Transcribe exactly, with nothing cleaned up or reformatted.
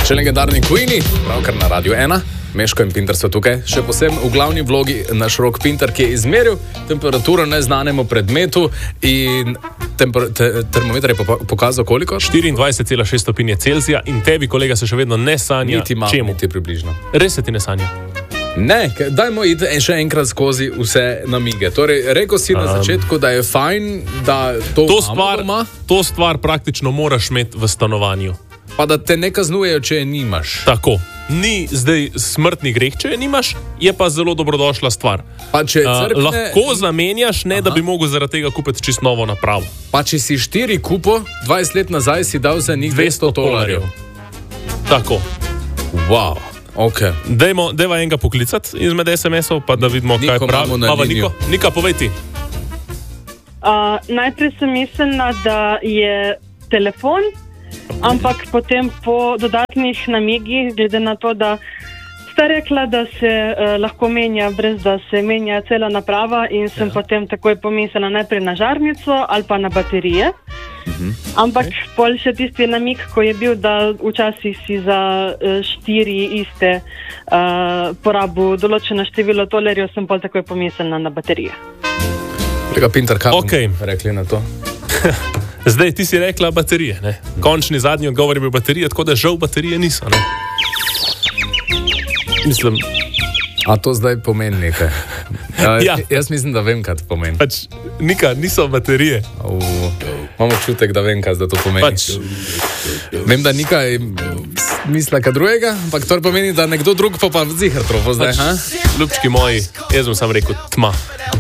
Še legendarni Queeni, pravkar na Radiu ena. Meško in Pinter so tukaj, še posebej v glavni vlogi naš Rok Pinter, ki je izmeril temperaturo neznanemu predmetu in temper, te, termometer je pokazal koliko? štiriindvajset celih šest stopinje Celzija in tebi, kolega, se še vedno ne sanja. Niti malo, čemu? niti približno. Res se ti ne sanja? Ne, dajmo iti še enkrat skozi vse namige. Torej, rekel si na začetku, da je fajn, da to, To stvar, doma, to stvar praktično moraš imeti v stanovanju. pa da te ne kaznujejo, če je nimaš. Tako. Ni zdaj smrtni greh, če je nimaš, je pa zelo dobrodošla stvar. Pa če, Uh, crkne, lahko zamenjaš, ne Aha. da bi mogel zaradi tega kupiti čist novo napravo. pa če si štiri kupo, dvajset let nazaj si dal za njih dvesto dolarjev. Tako. Wow, ok. Dejmo, dejva enega poklicati izmed es em esov, pa da vidimo, Niko kaj pravi. imamo na Ava, liniju. Niko, Nika, povej ti. Uh, najprej sem mislila, da je telefon, ampak potem po dodatnih namigih, glede na to, da sta rekla, da se uh, lahko menja, brez da se menja cela naprava, in sem ja. potem takoj pomislila najprej na žarnico ali pa na baterije. Mhm. Ampak okay. pol še tisti namig, ko je bil, da včasih si za uh, štiri iste uh, porabu določeno število tolarjev, sem pol takoj pomislila na baterije. Tega Pinter, kaj Okay. bomo rekli na to? Zdaj ti si rekla baterije, ne? Končni zadnji odgovor je bil baterije, tako da žal baterije niso, ne? Mislim, A to zdaj pomeni nekaj? Ja, Ja. Jaz mislim, da vem, kaj to pomeni. pač, Nika, niso baterije. Uh, imam občutek, da vem, kaj to pomeni. Pač, Vem, da nekaj misli kaj drugega, ampak to pomeni, da nekdo drug pa pa zihar trofo zdaj. pač, Ha? ljubčki moji, jaz bom sam rekel tma.